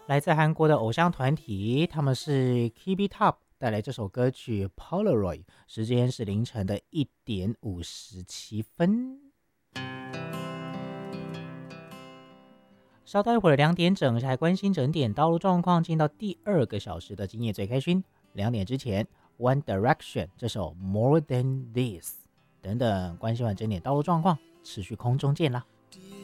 来自韩国的偶像团体，他们是 KB Top 带来这首歌曲 Polaroid， 时间是凌晨的1:57。稍待一会儿2点整，来关心整点道路状况，进到第2个小时的今夜最开心。2点之前 One Direction 这首 More Than This 等等，关心完整点道路状况，持续空中见啦。